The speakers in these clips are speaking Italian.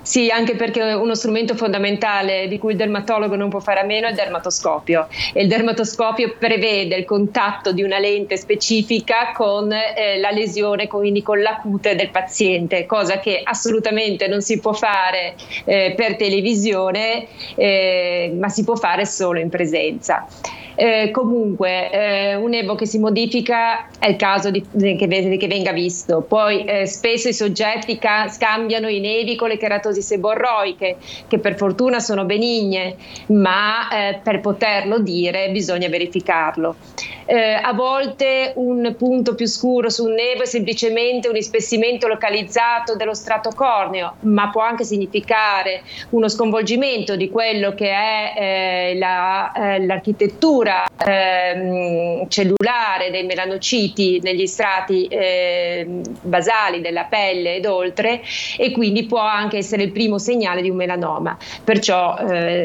Sì, anche perché uno strumento fondamentale di cui il dermatologo non può fare a meno è il dermatoscopio, e il dermatoscopio prevede il contatto di una lente specifica con la lesione, quindi con la cute del paziente, cosa che assolutamente non si può fare per televisione, ma si può fare solo in presenza. Comunque un nevo che si modifica è il caso che venga visto. Poi spesso i soggetti scambiano i nevi con le keratosi seborroiche, che per fortuna sono benigne, ma per poterlo dire bisogna verificarlo. A volte un punto più scuro su un nevo è semplicemente un ispessimento localizzato dello strato corneo, ma può anche significare uno sconvolgimento di quello che è l'architettura cellulare dei melanociti negli strati basali della pelle ed oltre, e quindi può anche essere il primo segnale di un melanoma. Perciò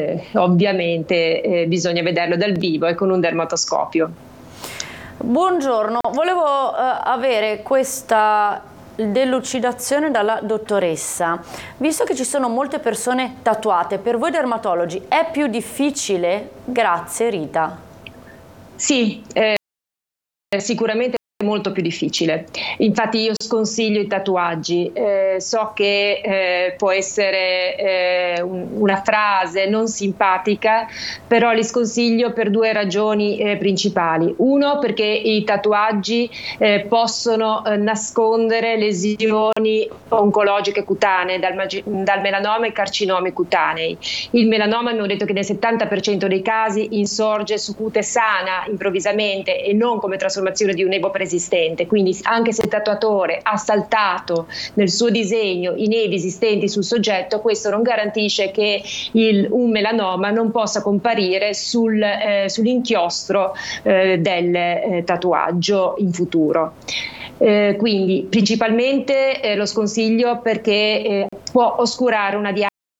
ovviamente bisogna vederlo dal vivo e con un dermatoscopio. Buongiorno, volevo avere questa delucidazione dalla dottoressa. Visto che ci sono molte persone tatuate, per voi dermatologi è più difficile? Grazie, Rita. Sì, sicuramente è molto più difficile. Infatti io sconsiglio i tatuaggi. So che può essere una frase non simpatica, però li sconsiglio per due ragioni principali. Uno, perché i tatuaggi possono nascondere lesioni oncologiche cutanee, dal melanoma ai carcinomi cutanei. Il melanoma, abbiamo detto che nel 70% dei casi insorge su cute sana improvvisamente e non come trasformazione di un nevo preesistente. Quindi anche se il tatuatore ha saltato nel suo disegno i nevi esistenti sul soggetto, questo non garantisce che un melanoma non possa comparire sull'inchiostro del tatuaggio in futuro. Quindi principalmente lo sconsiglio perché può oscurare una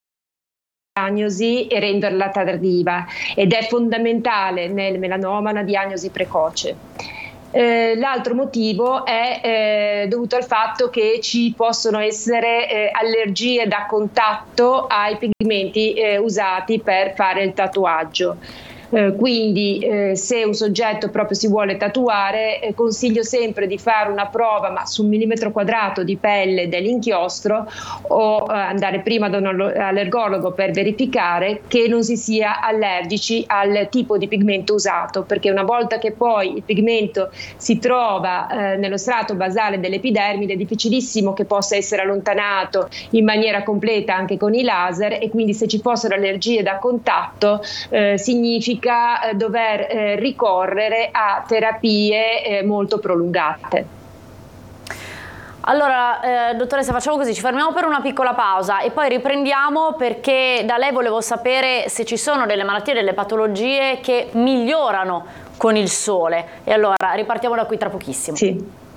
diagnosi e renderla tardiva, ed è fondamentale nel melanoma una diagnosi precoce. L'altro motivo è dovuto al fatto che ci possono essere allergie da contatto ai pigmenti usati per fare il tatuaggio. Quindi se un soggetto proprio si vuole tatuare, consiglio sempre di fare una prova, ma su 1 millimetro quadrato di pelle dell'inchiostro, o andare prima da un allergologo per verificare che non si sia allergici al tipo di pigmento usato, perché una volta che poi il pigmento si trova nello strato basale dell'epidermide è difficilissimo che possa essere allontanato in maniera completa anche con i laser, e quindi se ci fossero allergie da contatto significa dover ricorrere a terapie molto prolungate. Allora, dottoressa, facciamo così, ci fermiamo per una piccola pausa e poi riprendiamo, perché da lei volevo sapere se ci sono delle malattie, delle patologie che migliorano con il sole, e allora ripartiamo da qui tra pochissimo. Sì.